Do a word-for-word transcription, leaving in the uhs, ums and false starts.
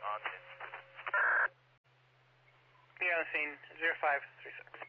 On scene. Be on the scene, zero five three six.